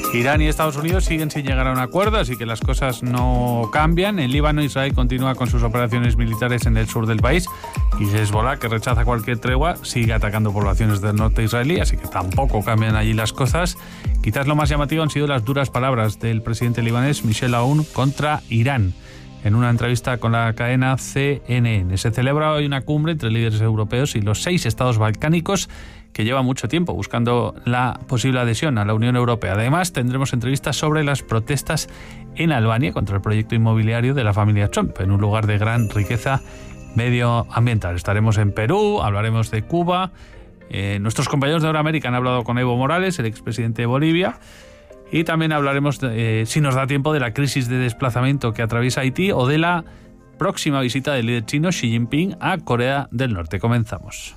Irán y Estados Unidos siguen sin llegar a un acuerdo, así que las cosas no cambian. En Líbano, Israel continúa con sus operaciones militares en el sur del país y Hezbollah, que rechaza cualquier tregua, sigue atacando poblaciones del norte israelí, así que tampoco cambian allí las cosas. Quizás lo más llamativo han sido las duras palabras del presidente libanés Michel Aoun contra Irán. En una entrevista con la cadena CNN, se celebra hoy una cumbre entre líderes europeos y los 6 estados balcánicos que lleva mucho tiempo buscando la posible adhesión a la Unión Europea. Además, tendremos entrevistas sobre las protestas en Albania contra el proyecto inmobiliario de la familia Trump, en un lugar de gran riqueza medioambiental. Estaremos en Perú, hablaremos de Cuba. Nuestros compañeros de Euroamérica han hablado con Evo Morales, el expresidente de Bolivia. Y también hablaremos, si nos da tiempo, de la crisis de desplazamiento que atraviesa Haití o de la próxima visita del líder chino Xi Jinping a Corea del Norte. Comenzamos.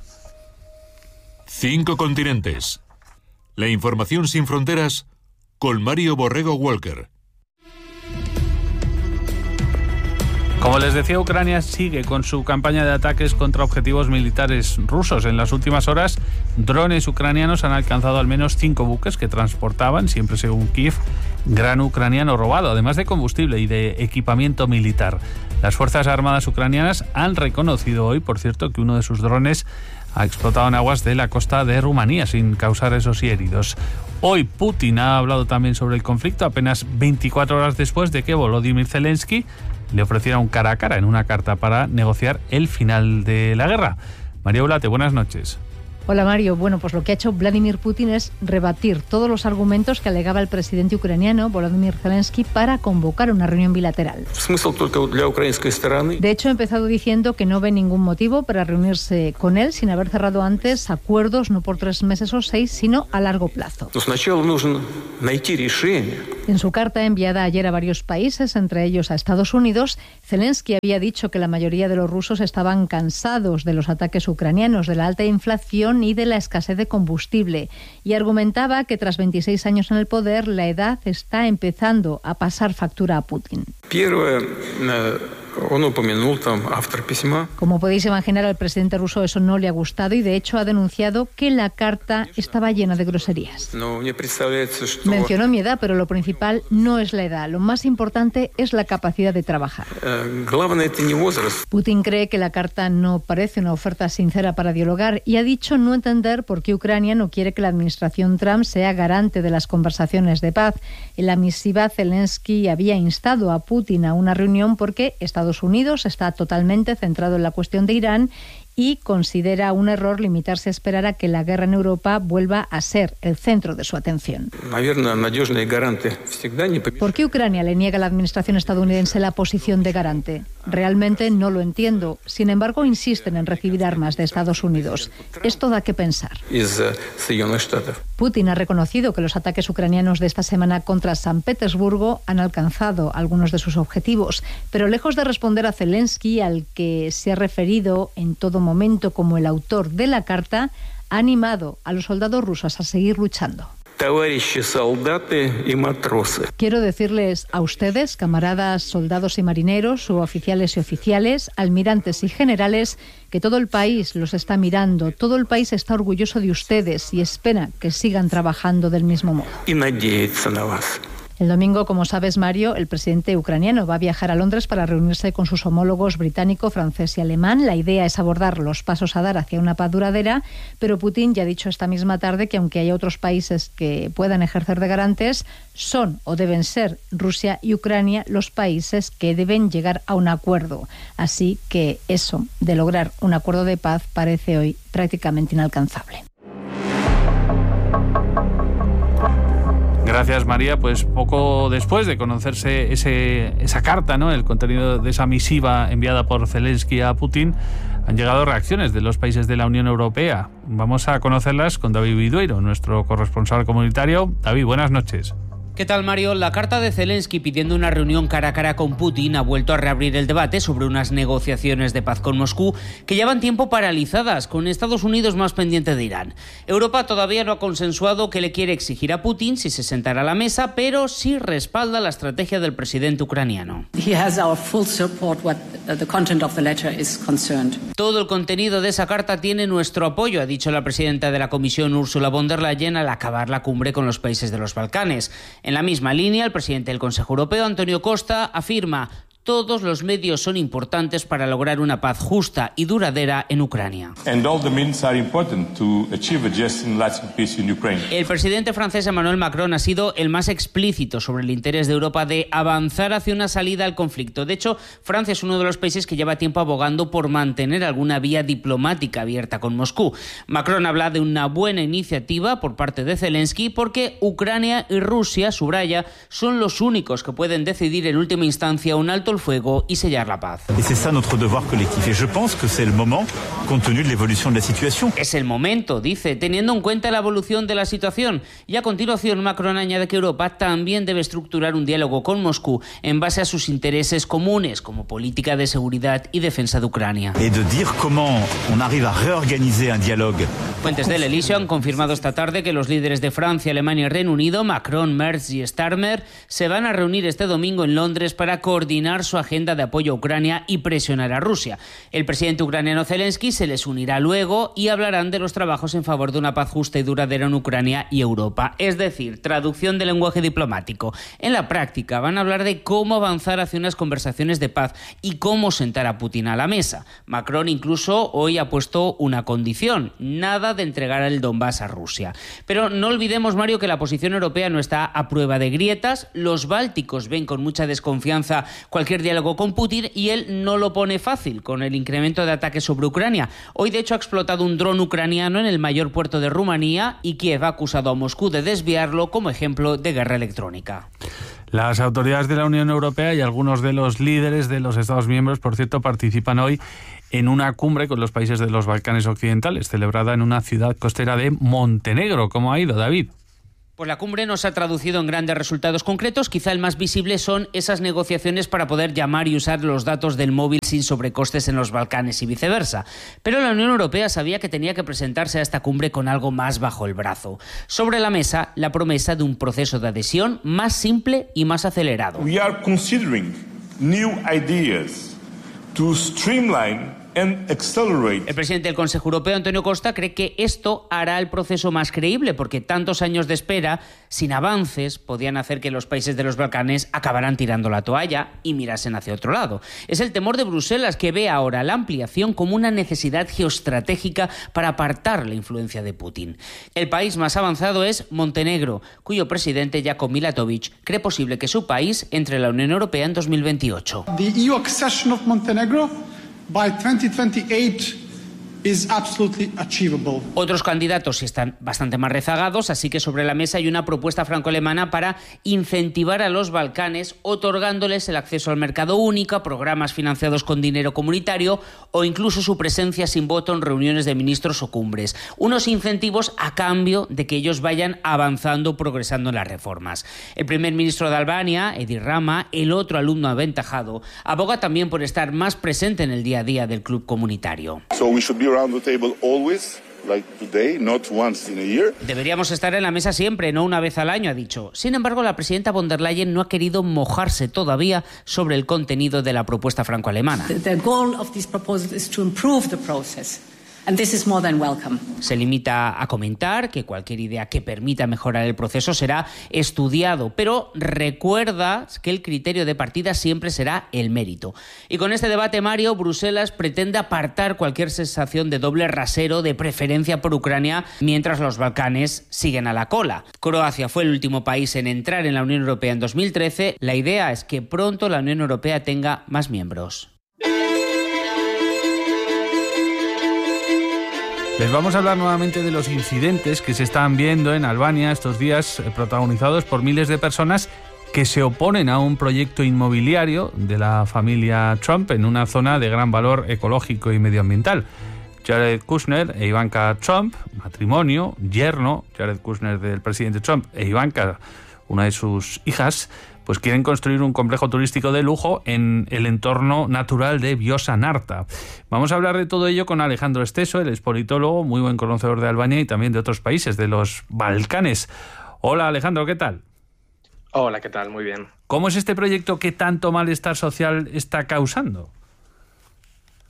5 continentes. La información sin fronteras con Mario Borrego Walker. Como les decía, Ucrania sigue con su campaña de ataques contra objetivos militares rusos. En las últimas horas, drones ucranianos han alcanzado al menos 5 buques que transportaban, siempre según Kiev, grano ucraniano robado, además de combustible y de equipamiento militar. Las Fuerzas Armadas ucranianas han reconocido hoy, por cierto, que uno de sus drones ha explotado en aguas de la costa de Rumanía sin causar esos heridos. Hoy Putin ha hablado también sobre el conflicto, apenas 24 horas después de que Volodymyr Zelensky le ofreciera un cara a cara en una carta para negociar el final de la guerra. María Ulate, buenas noches. Hola Mario, bueno, pues lo que ha hecho Vladimir Putin es rebatir todos los argumentos que alegaba el presidente ucraniano Volodymyr Zelensky para convocar una reunión bilateral. De hecho, ha empezado diciendo que no ve ningún motivo para reunirse con él sin haber cerrado antes acuerdos no por 3 meses o 6, sino a largo plazo. En su carta enviada ayer a varios países, entre ellos a Estados Unidos, Zelensky había dicho que la mayoría de los rusos estaban cansados de los ataques ucranianos, de la alta inflación y de la escasez de combustible, y argumentaba que tras 26 años en el poder, la edad está empezando a pasar factura a Putin. Como podéis imaginar, al presidente ruso eso no le ha gustado y de hecho ha denunciado que la carta estaba llena de groserías. Mencionó mi edad, pero lo principal no es la edad, lo más importante es la capacidad de trabajar. Putin cree que la carta no parece una oferta sincera para dialogar y ha dicho no entender por qué Ucrania no quiere que la administración Trump sea garante de las conversaciones de paz. En la misiva, Zelensky había instado a Putin a una reunión porque Estados Unidos está totalmente centrado en la cuestión de Irán y considera un error limitarse a esperar a que la guerra en Europa vuelva a ser el centro de su atención. ¿Por qué Ucrania le niega a la administración estadounidense la posición de garante? Realmente no lo entiendo. Sin embargo, insisten en recibir armas de Estados Unidos. Esto da que pensar. Putin ha reconocido que los ataques ucranianos de esta semana contra San Petersburgo han alcanzado algunos de sus objetivos, pero lejos de responder a Zelensky, al que se ha referido en todo momento como el autor de la carta, ha animado a los soldados rusos a seguir luchando. Quiero decirles a ustedes, camaradas soldados y marineros, suboficiales y oficiales, almirantes y generales, que todo el país los está mirando, todo el país está orgulloso de ustedes y espera que sigan trabajando del mismo modo. El domingo, como sabes, Mario, el presidente ucraniano va a viajar a Londres para reunirse con sus homólogos británico, francés y alemán. La idea es abordar los pasos a dar hacia una paz duradera, pero Putin ya ha dicho esta misma tarde que aunque haya otros países que puedan ejercer de garantes, son o deben ser Rusia y Ucrania los países que deben llegar a un acuerdo. Así que eso de lograr un acuerdo de paz parece hoy prácticamente inalcanzable. Gracias, María. Pues poco después de conocerse esa carta, ¿no?, el contenido de esa misiva enviada por Zelensky a Putin, han llegado reacciones de los países de la Unión Europea. Vamos a conocerlas con David Vidueiro, nuestro corresponsal comunitario. David, buenas noches. ¿Qué tal, Mario? La carta de Zelensky pidiendo una reunión cara a cara con Putin ha vuelto a reabrir el debate sobre unas negociaciones de paz con Moscú que llevan tiempo paralizadas, con Estados Unidos más pendiente de Irán. Europa todavía no ha consensuado qué le quiere exigir a Putin si se sentará a la mesa, pero sí respalda la estrategia del presidente ucraniano. Todo el contenido de esa carta tiene nuestro apoyo, ha dicho la presidenta de la Comisión, Ursula von der Leyen, al acabar la cumbre con los países de los Balcanes. En la misma línea, el presidente del Consejo Europeo, Antonio Costa, afirma: todos los medios son importantes para lograr una paz justa y duradera en Ucrania. El presidente francés Emmanuel Macron ha sido el más explícito sobre el interés de Europa de avanzar hacia una salida al conflicto. De hecho, Francia es uno de los países que lleva tiempo abogando por mantener alguna vía diplomática abierta con Moscú. Macron habla de una buena iniciativa por parte de Zelensky porque Ucrania y Rusia, subraya, son los únicos que pueden decidir en última instancia un alto el fuego y sellar la paz. Es el momento, dice, teniendo en cuenta la evolución de la situación. Y a continuación, Macron añade que Europa también debe estructurar un diálogo con Moscú en base a sus intereses comunes, como política de seguridad y defensa de Ucrania. Fuentes del Elíseo han confirmado esta tarde que los líderes de Francia, Alemania y Reino Unido, Macron, Merz y Starmer, se van a reunir este domingo en Londres para coordinar su agenda de apoyo a Ucrania y presionar a Rusia. El presidente ucraniano Zelensky se les unirá luego y hablarán de los trabajos en favor de una paz justa y duradera en Ucrania y Europa. Es decir, traducción del lenguaje diplomático. En la práctica van a hablar de cómo avanzar hacia unas conversaciones de paz y cómo sentar a Putin a la mesa. Macron incluso hoy ha puesto una condición: nada de entregar el Donbass a Rusia. Pero no olvidemos, Mario, que la posición europea no está a prueba de grietas. Los bálticos ven con mucha desconfianza cualquier diálogo con Putin y él no lo pone fácil con el incremento de ataques sobre Ucrania. Hoy, de hecho, ha explotado un dron ucraniano en el mayor puerto de Rumanía y Kiev ha acusado a Moscú de desviarlo como ejemplo de guerra electrónica. Las autoridades de la Unión Europea y algunos de los líderes de los Estados miembros, por cierto, participan hoy en una cumbre con los países de los Balcanes Occidentales, celebrada en una ciudad costera de Montenegro. ¿Cómo ha ido, David? Pues la cumbre no se ha traducido en grandes resultados concretos. Quizá el más visible son esas negociaciones para poder llamar y usar los datos del móvil sin sobrecostes en los Balcanes y viceversa. Pero la Unión Europea sabía que tenía que presentarse a esta cumbre con algo más bajo el brazo. Sobre la mesa, la promesa de un proceso de adhesión más simple y más acelerado. We are considering new ideas to streamline and accelerate. El presidente del Consejo Europeo, Antonio Costa, cree que esto hará el proceso más creíble, porque tantos años de espera, sin avances, podían hacer que los países de los Balcanes acabaran tirando la toalla y mirasen hacia otro lado. Es el temor de Bruselas, que ve ahora la ampliación como una necesidad geoestratégica para apartar la influencia de Putin. El país más avanzado es Montenegro, cuyo presidente, Jakov Milatovic, cree posible que su país entre en la Unión Europea en 2028. The EU accession of Montenegro by 2028 is absolutely achievable. Otros candidatos están bastante más rezagados, así que sobre la mesa hay una propuesta franco-alemana para incentivar a los Balcanes, otorgándoles el acceso al mercado único, programas financiados con dinero comunitario o incluso su presencia sin voto en reuniones de ministros o cumbres. Unos incentivos a cambio de que ellos vayan avanzando, progresando en las reformas. El primer ministro de Albania, Edi Rama, el otro alumno aventajado, aboga también por estar más presente en el día a día del club comunitario. Around the table always, like today, not once in a year. Deberíamos estar en la mesa siempre, no una vez al año, ha dicho. Sin embargo, la presidenta von der Leyen no ha querido mojarse todavía sobre el contenido de la propuesta franco-alemana. The goal of this proposal is to improve the process. And this is more than welcome. Se limita a comentar que cualquier idea que permita mejorar el proceso será estudiado, pero recuerda que el criterio de partida siempre será el mérito. Y con este debate, Mario, Bruselas pretende apartar cualquier sensación de doble rasero, de preferencia por Ucrania, mientras los Balcanes siguen a la cola. Croacia fue el último país en entrar en la Unión Europea en 2013. La idea es que pronto la Unión Europea tenga más miembros. Les vamos a hablar nuevamente de los incidentes que se están viendo en Albania estos días, protagonizados por miles de personas que se oponen a un proyecto inmobiliario de la familia Trump en una zona de gran valor ecológico y medioambiental. Jared Kushner e Ivanka Trump, matrimonio, yerno, Jared Kushner del presidente Trump e Ivanka, una de sus hijas, pues quieren construir un complejo turístico de lujo en el entorno natural de Vjosa Narta. Vamos a hablar de todo ello con Alejandro Esteso, él es politólogo, muy buen conocedor de Albania y también de otros países de los Balcanes. Hola Alejandro, ¿qué tal? Hola, ¿qué tal? Muy bien. ¿Cómo es este proyecto que tanto malestar social está causando?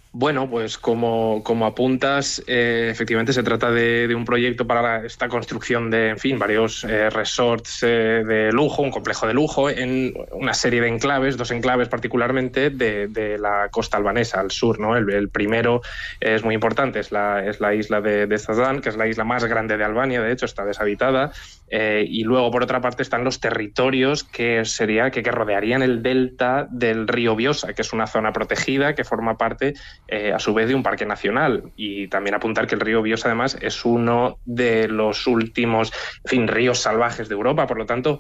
Bueno, pues como apuntas, efectivamente se trata de un proyecto para esta construcción de, en fin, varios resorts de lujo, un complejo de lujo en una serie de enclaves, 2 enclaves particularmente de la costa albanesa, al sur, ¿no? El primero es muy importante, es la isla de Zazan, que es la isla más grande de Albania, de hecho está deshabitada, y luego por otra parte están los territorios que rodearían el delta del río Vjosa, que es una zona protegida que forma parte a su vez de un parque nacional. Y también apuntar que el río Vjosa además es uno de los últimos, en fin, ríos salvajes de Europa, por lo tanto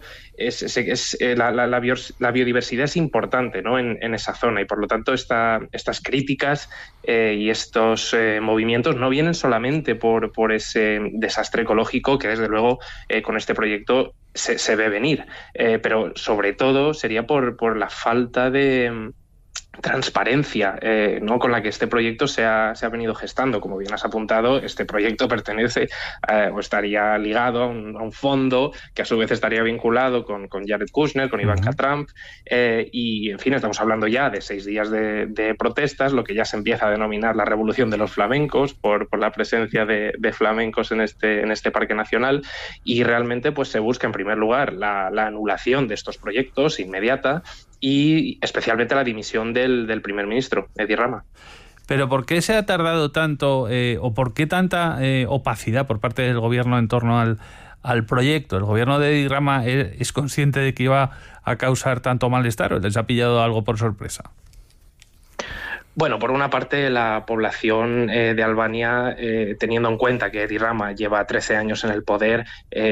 la biodiversidad es importante, ¿no? en esa zona, y por lo tanto estas críticas y estos movimientos no vienen solamente por ese desastre ecológico que desde luego con este proyecto se ve venir, pero sobre todo sería por la falta de transparencia, ¿no? con la que este proyecto se ha venido gestando. Como bien has apuntado, este proyecto pertenece o estaría ligado a un fondo que a su vez estaría vinculado con Jared Kushner, con Ivanka Trump, y en fin, estamos hablando ya de 6 días de protestas, lo que ya se empieza a denominar la revolución de los flamencos por la presencia de flamencos en este parque nacional, y realmente pues se busca en primer lugar la anulación de estos proyectos inmediata, y especialmente la dimisión del primer ministro, Edi Rama. Pero ¿por qué se ha tardado tanto o por qué tanta opacidad por parte del gobierno en torno al proyecto? ¿El gobierno de Edi Rama es consciente de que iba a causar tanto malestar o les ha pillado algo por sorpresa? Bueno, por una parte, la población de Albania, teniendo en cuenta que Edi Rama lleva 13 años en el poder,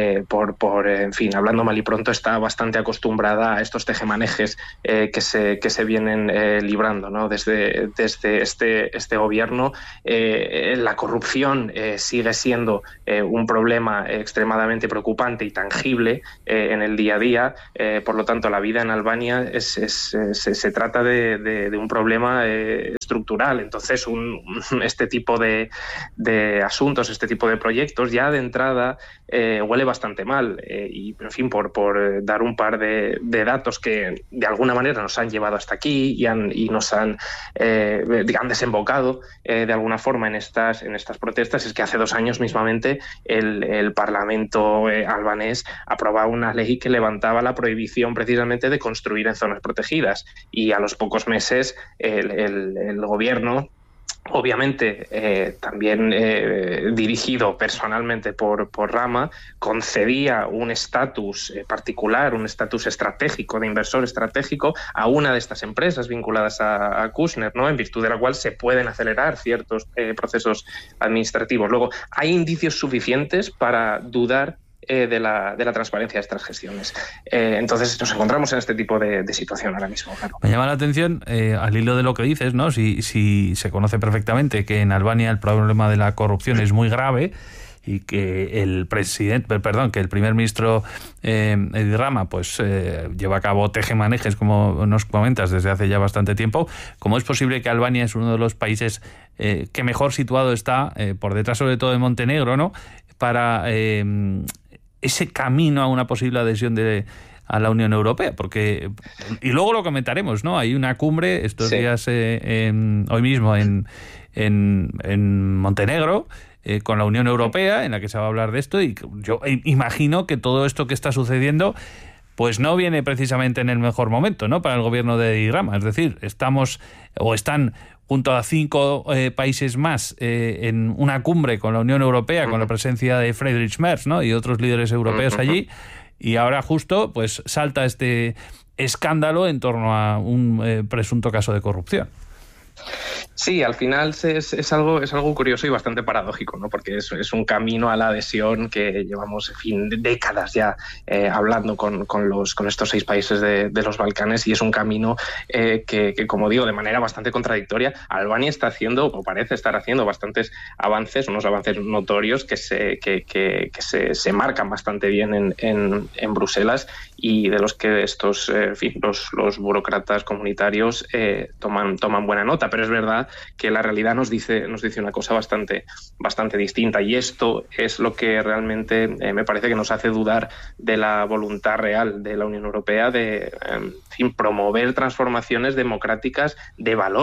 en fin, hablando mal y pronto, está bastante acostumbrada a estos tejemanejes que se vienen librando, ¿no? Desde este gobierno. La corrupción sigue siendo un problema extremadamente preocupante y tangible en el día a día. Por lo tanto, la vida en Albania se trata de un problema estructural. Entonces este tipo de asuntos, este tipo de proyectos ya de entrada huele bastante mal, y en fin, por dar un par de datos que de alguna manera nos han llevado hasta aquí y nos han desembocado de alguna forma en estas protestas, es que hace 2 años mismamente el Parlamento albanés aprobaba una ley que levantaba la prohibición precisamente de construir en zonas protegidas, y a los pocos meses el gobierno, obviamente también dirigido personalmente por Rama, concedía un estatus particular, un estatus estratégico, de inversor estratégico, a una de estas empresas vinculadas a Kushner, ¿no? En virtud de la cual se pueden acelerar ciertos procesos administrativos. Luego, hay indicios suficientes para dudar de la transparencia de estas gestiones. Entonces nos encontramos en este tipo de situación ahora mismo. Claro. Me llama la atención, al hilo de lo que dices, ¿no? Si se conoce perfectamente que en Albania el problema de la corrupción es muy grave y que el primer ministro Edi Rama pues lleva a cabo tejemanejes, como nos comentas, desde hace ya bastante tiempo, ¿cómo es posible que Albania es uno de los países que mejor situado está, por detrás sobre todo de Montenegro, ¿no?, para ese camino a una posible adhesión a la Unión Europea? Porque, y luego lo comentaremos, ¿no? Hay una cumbre estos días, hoy mismo en Montenegro, con la Unión Europea, en la que se va a hablar de esto, y yo imagino que todo esto que está sucediendo pues no viene precisamente en el mejor momento, ¿no?, para el gobierno de Edi Rama. Es decir, están junto a 5 países más en una cumbre con la Unión Europea, con la presencia de Friedrich Merz, ¿no?, y otros líderes europeos allí, y ahora justo pues salta este escándalo en torno a un presunto caso de corrupción. Sí, al final es algo curioso y bastante paradójico, ¿no? Porque es un camino a la adhesión que llevamos, en fin, décadas ya hablando con estos 6 países de los Balcanes, y es un camino que, como digo, de manera bastante contradictoria, Albania está haciendo, o parece estar haciendo, bastantes avances, unos avances notorios que se marcan bastante bien en Bruselas, y de los que estos, los burócratas comunitarios toman buena nota. Pero es verdad que la realidad nos dice una cosa bastante distinta, y esto es lo que realmente me parece que nos hace dudar de la voluntad real de la Unión Europea de promover transformaciones democráticas de valor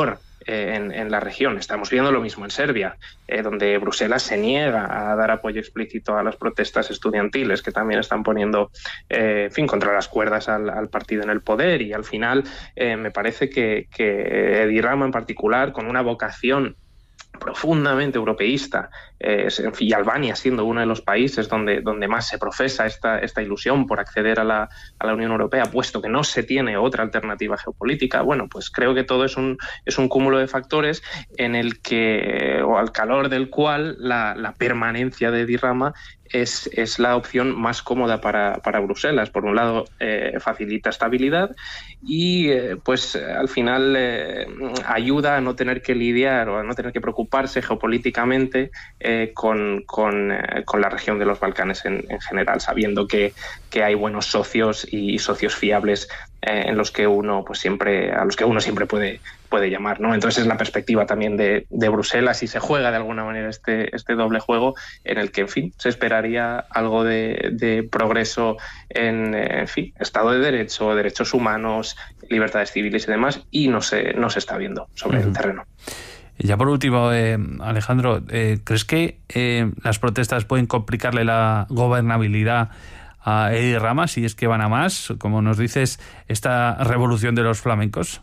en la región. Estamos viendo lo mismo en Serbia, donde Bruselas se niega a dar apoyo explícito a las protestas estudiantiles que también están poniendo contra las cuerdas al partido en el poder, y al final me parece que Edi Rama en particular, con una vocación profundamente europeísta, y Albania siendo uno de los países donde más se profesa esta ilusión por acceder a la Unión Europea, puesto que no se tiene otra alternativa geopolítica, bueno, pues creo que todo es un cúmulo de factores en el que, o al calor del cual, la permanencia de Edi Rama es la opción más cómoda para Bruselas. Por un lado, facilita estabilidad y pues al final ayuda a no tener que lidiar o a no tener que preocuparse geopolíticamente con la región de los Balcanes en general, sabiendo que hay buenos socios y socios fiables en los que uno pues siempre puede llamar, ¿no? Entonces es la perspectiva también de Bruselas, y se juega de alguna manera este doble juego en el que, en fin, se esperaría algo de progreso en Estado de Derecho, derechos humanos, libertades civiles y demás, y no se está viendo sobre el terreno. Ya por último, Alejandro, ¿crees que las protestas pueden complicarle la gobernabilidad a Edi Rama si es que van a más, como nos dices, esta revolución de los flamencos?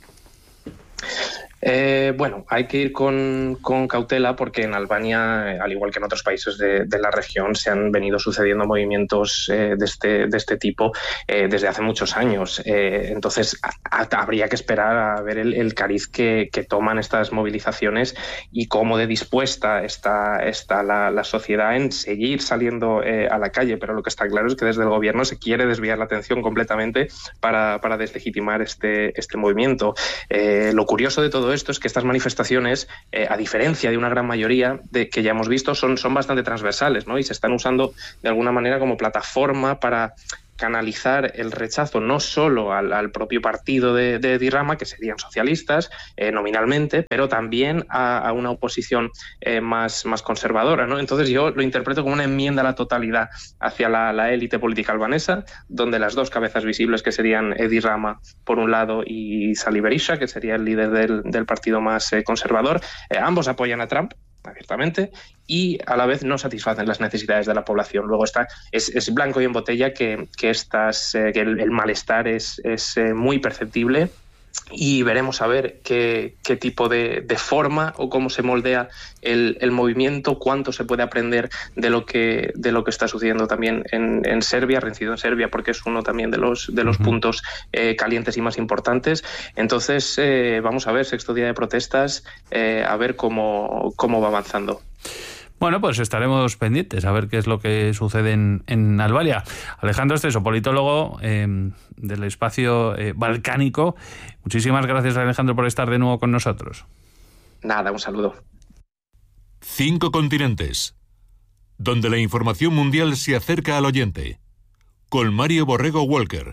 Bueno, hay que ir con cautela, porque en Albania, al igual que en otros países de la región, se han venido sucediendo movimientos de este tipo desde hace muchos años. Entonces, habría que esperar a ver el cariz que toman estas movilizaciones y cómo de dispuesta está la sociedad en seguir saliendo a la calle. Pero lo que está claro es que desde el gobierno se quiere desviar la atención completamente para deslegitimar este movimiento. Lo curioso de todo esto es que estas manifestaciones, a diferencia de una gran mayoría que ya hemos visto, son bastante transversales, ¿no? Y se están usando de alguna manera como plataforma para canalizar el rechazo no solo al propio partido de Edi Rama, que serían socialistas nominalmente, pero también a una oposición más conservadora, ¿no? Entonces yo lo interpreto como una enmienda a la totalidad hacia la élite política albanesa, donde las dos cabezas visibles, que serían Edi Rama por un lado y Sali Berisha, que sería el líder del partido más conservador, ambos apoyan a Trump abiertamente y a la vez no satisfacen las necesidades de la población. Luego es blanco y en botella que el malestar es muy perceptible, y veremos a ver qué tipo de forma o cómo se moldea el movimiento, cuánto se puede aprender de lo que está sucediendo también en Serbia, reincido en Serbia porque es uno también de los puntos calientes y más importantes. Entonces vamos a ver, sexto día de protestas, a ver cómo va avanzando. Bueno, pues estaremos pendientes a ver qué es lo que sucede en Albania. Alejandro Esteso, politólogo del espacio balcánico. Muchísimas gracias, Alejandro, por estar de nuevo con nosotros. Nada, un saludo. 5 continentes, donde la información mundial se acerca al oyente. Con Mario Borrego Walker.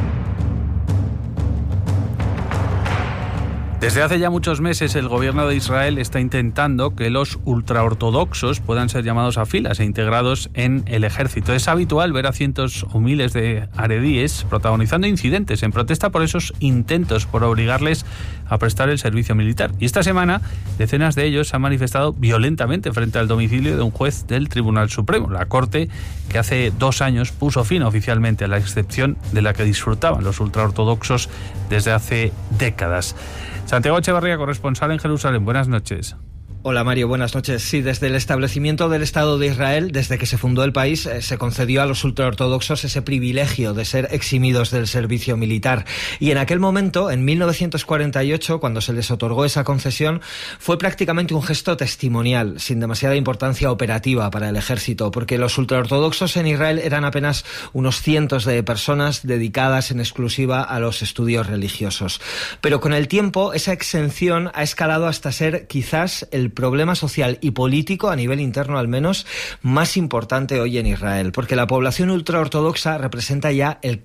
Desde hace ya muchos meses el gobierno de Israel está intentando que los ultraortodoxos puedan ser llamados a filas e integrados en el ejército. Es habitual ver a cientos o miles de aredíes protagonizando incidentes en protesta por esos intentos por obligarles a prestar el servicio militar. Y esta semana decenas de ellos se han manifestado violentamente frente al domicilio de un juez del Tribunal Supremo, la Corte que hace 2 años puso fin oficialmente a la excepción de la que disfrutaban los ultraortodoxos desde hace décadas. Santiago Echevarría, corresponsal en Jerusalén. Buenas noches. Hola Mario, buenas noches. Sí, desde el establecimiento del Estado de Israel, desde que se fundó el país, se concedió a los ultraortodoxos ese privilegio de ser eximidos del servicio militar. Y en aquel momento, en 1948, cuando se les otorgó esa concesión, fue prácticamente un gesto testimonial, sin demasiada importancia operativa para el ejército, porque los ultraortodoxos en Israel eran apenas unos cientos de personas dedicadas en exclusiva a los estudios religiosos. Pero con el tiempo, esa exención ha escalado hasta ser quizás el el problema social y político, a nivel interno al menos, más importante hoy en Israel, porque la población ultraortodoxa representa ya el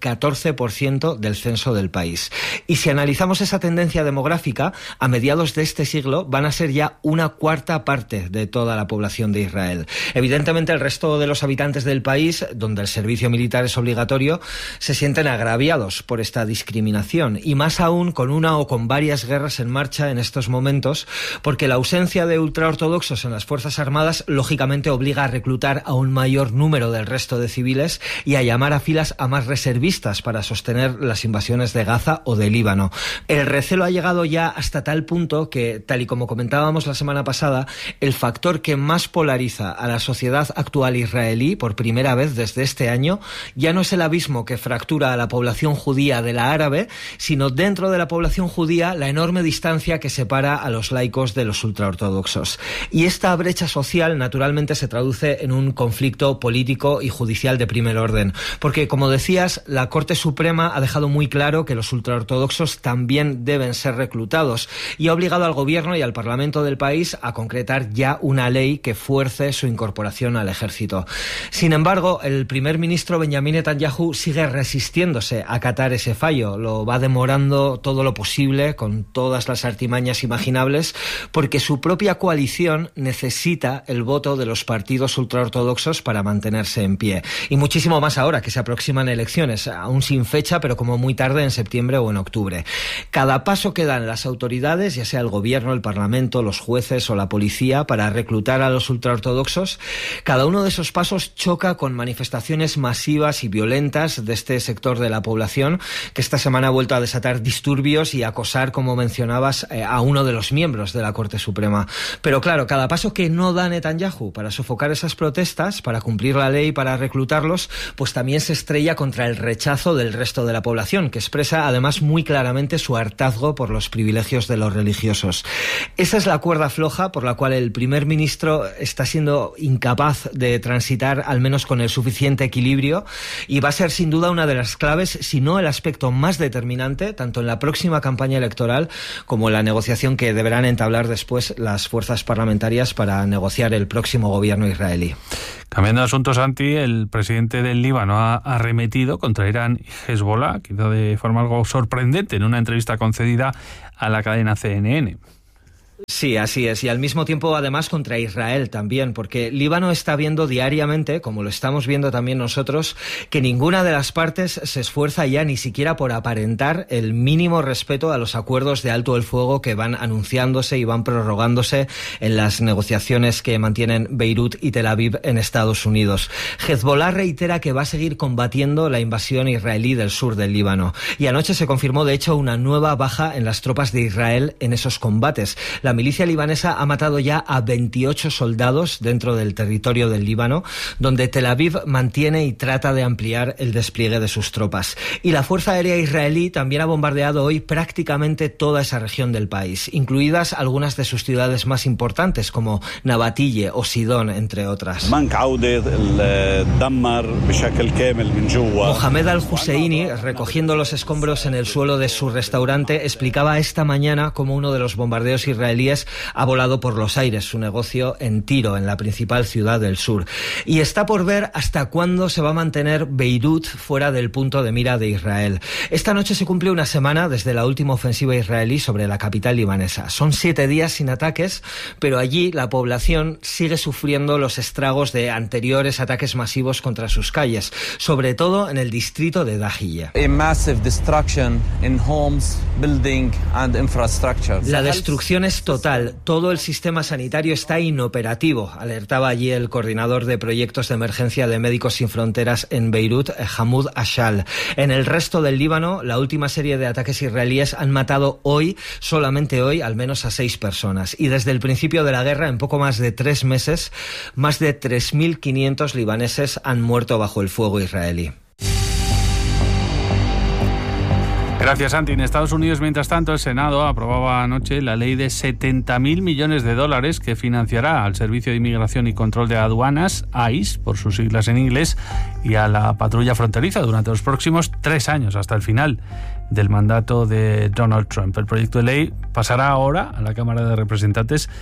14% del censo del país. Y si analizamos esa tendencia demográfica, a mediados de este siglo van a ser ya una cuarta parte de toda la población de Israel. Evidentemente, el resto de los habitantes del país, donde el servicio militar es obligatorio, se sienten agraviados por esta discriminación, y más aún con una o con varias guerras en marcha en estos momentos, porque la ausencia de ultraortodoxos en las Fuerzas Armadas lógicamente obliga a reclutar a un mayor número del resto de civiles y a llamar a filas a más reservistas para sostener las invasiones de Gaza o de Líbano. El recelo ha llegado ya hasta tal punto que, tal y como comentábamos la semana pasada, el factor que más polariza a la sociedad actual israelí por primera vez desde este año ya no es el abismo que fractura a la población judía de la árabe, sino dentro de la población judía la enorme distancia que separa a los laicos de los ultraortodoxos. Y esta brecha social naturalmente se traduce en un conflicto político y judicial de primer orden, porque, como decías, la Corte Suprema ha dejado muy claro que los ultraortodoxos también deben ser reclutados y ha obligado al gobierno y al Parlamento del país a concretar ya una ley que fuerce su incorporación al ejército. Sin embargo, el primer ministro Benjamin Netanyahu sigue resistiéndose a acatar ese fallo. Lo va demorando todo lo posible, con todas las artimañas imaginables, porque su propia coalición necesita el voto de los partidos ultraortodoxos para mantenerse en pie. Y muchísimo más ahora que se aproximan elecciones, aún sin fecha, pero como muy tarde en septiembre o en octubre. Cada paso que dan las autoridades, ya sea el gobierno, el parlamento, los jueces o la policía, para reclutar a los ultraortodoxos, cada uno de esos pasos choca con manifestaciones masivas y violentas de este sector de la población, que esta semana ha vuelto a desatar disturbios y acosar, como mencionabas, a uno de los miembros de la Corte Suprema. Pero claro, cada paso que no da Netanyahu para sofocar esas protestas, para cumplir la ley, para reclutarlos, pues también se estrella contra el rechazo del resto de la población, que expresa además muy claramente su hartazgo por los privilegios de los religiosos. Esa es la cuerda floja por la cual el primer ministro está siendo incapaz de transitar, al menos con el suficiente equilibrio, y va a ser sin duda una de las claves, si no el aspecto más determinante, tanto en la próxima campaña electoral como en la negociación que deberán entablar después las fuerzas parlamentarias para negociar el próximo gobierno israelí. Cambiando de asunto, Santi, el presidente del Líbano ha arremetido contra Irán y Hezbollah, quizá de forma algo sorprendente, en una entrevista concedida a la cadena CNN. Sí, así es, y al mismo tiempo además contra Israel también, porque Líbano está viendo diariamente, como lo estamos viendo también nosotros, que ninguna de las partes se esfuerza ya ni siquiera por aparentar el mínimo respeto a los acuerdos de alto el fuego que van anunciándose y van prorrogándose en las negociaciones que mantienen Beirut y Tel Aviv en Estados Unidos. Hezbollah reitera que va a seguir combatiendo la invasión israelí del sur del Líbano, y anoche se confirmó de hecho una nueva baja en las tropas de Israel en esos combates. La milicia libanesa ha matado ya a 28 soldados dentro del territorio del Líbano, donde Tel Aviv mantiene y trata de ampliar el despliegue de sus tropas. Y la Fuerza Aérea israelí también ha bombardeado hoy prácticamente toda esa región del país, incluidas algunas de sus ciudades más importantes, como Nabatille o Sidón, entre otras. Mohamed al-Husseini, recogiendo los escombros en el suelo de su restaurante, explicaba esta mañana cómo uno de los bombardeos israelíes ha volado por los aires su negocio en Tiro, en la principal ciudad del sur. Y está por ver hasta cuándo se va a mantener Beirut fuera del punto de mira de Israel. Esta noche se cumple una semana desde la última ofensiva israelí sobre la capital libanesa. Son 7 días sin ataques, pero allí la población sigue sufriendo los estragos de anteriores ataques masivos contra sus calles, sobre todo en el distrito de Dahiyeh. La destrucción es total. Todo el sistema sanitario está inoperativo, alertaba allí el coordinador de proyectos de emergencia de Médicos Sin Fronteras en Beirut, Hamoud Ashal. En el resto del Líbano, la última serie de ataques israelíes han matado hoy, solamente hoy, al menos a 6 personas. Y desde el principio de la guerra, en poco más de 3 meses, más de 3.500 libaneses han muerto bajo el fuego israelí. Gracias, Santi. En Estados Unidos, mientras tanto, el Senado aprobaba anoche la ley de $70.000 millones que financiará al Servicio de Inmigración y Control de Aduanas, ICE, por sus siglas en inglés, y a la patrulla fronteriza durante los próximos 3 años, hasta el final del mandato de Donald Trump. El proyecto de ley pasará ahora a la Cámara de Representantes, que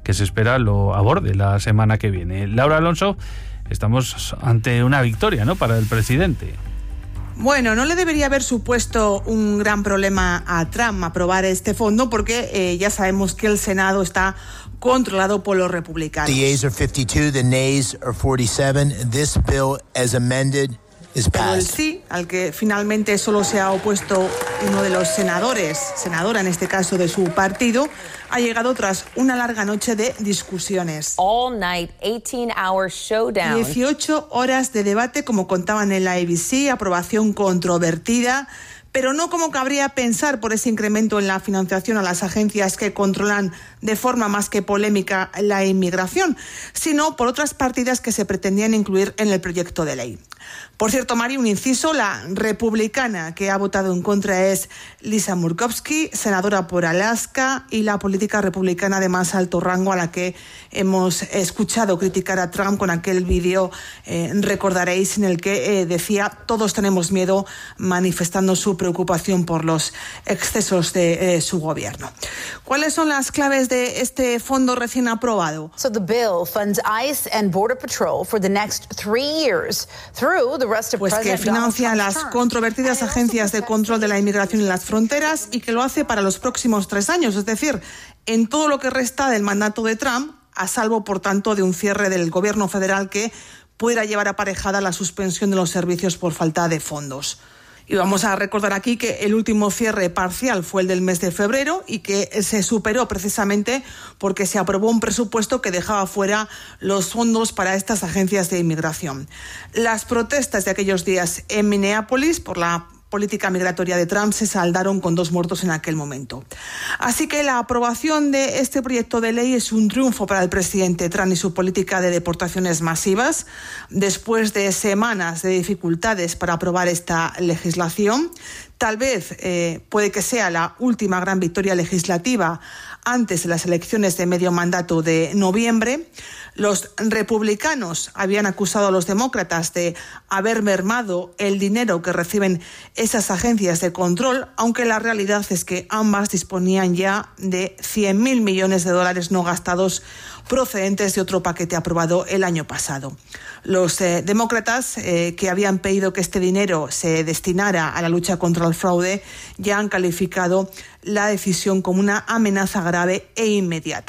que se espera lo aborde la semana que viene. Laura Alonso, estamos ante una victoria, ¿no?, para el presidente. Bueno, no le debería haber supuesto un gran problema a Trump aprobar este fondo porque ya sabemos que el Senado está controlado por los republicanos. The yeas are 52, the nays are 47. This bill as amended is passed. Pero el sí, al que finalmente solo se ha opuesto uno de los senadora en este caso de su partido, ha llegado tras una larga noche de discusiones. All night, 18-hour showdown. 18 horas de debate, como contaban en la ABC, aprobación controvertida, pero no como cabría pensar por ese incremento en la financiación a las agencias que controlan de forma más que polémica la inmigración, sino por otras partidas que se pretendían incluir en el proyecto de ley. Por cierto, Mari, un inciso, la republicana que ha votado en contra es Lisa Murkowski, senadora por Alaska y la política republicana de más alto rango a la que hemos escuchado criticar a Trump con aquel vídeo, recordaréis, en el que decía todos tenemos miedo, manifestando su preocupación por los excesos de su gobierno. ¿Cuáles son las claves de este fondo recién aprobado? So the bill funds ICE and Border Patrol for the next 3 years through the rest of Pues que financia las controvertidas agencias de control de la inmigración en las fronteras y que lo hace para los próximos 3 años, es decir, en todo lo que resta del mandato de Trump, a salvo, por tanto, de un cierre del gobierno federal que pudiera llevar aparejada la suspensión de los servicios por falta de fondos. Y vamos a recordar aquí que el último cierre parcial fue el del mes de febrero y que se superó precisamente porque se aprobó un presupuesto que dejaba fuera los fondos para estas agencias de inmigración. Las protestas de aquellos días en Minneapolis por la política migratoria de Trump se saldaron con 2 muertos en aquel momento. Así que la aprobación de este proyecto de ley es un triunfo para el presidente Trump y su política de deportaciones masivas. Después de semanas de dificultades para aprobar esta legislación, tal vez puede que sea la última gran victoria legislativa antes de las elecciones de medio mandato de noviembre. Los republicanos habían acusado a los demócratas de haber mermado el dinero que reciben esas agencias de control, aunque la realidad es que ambas disponían ya de $100.000 millones no gastados procedentes de otro paquete aprobado el año pasado. Los demócratas, que habían pedido que este dinero se destinara a la lucha contra el fraude, ya han calificado la decisión como una amenaza grave e inmediata.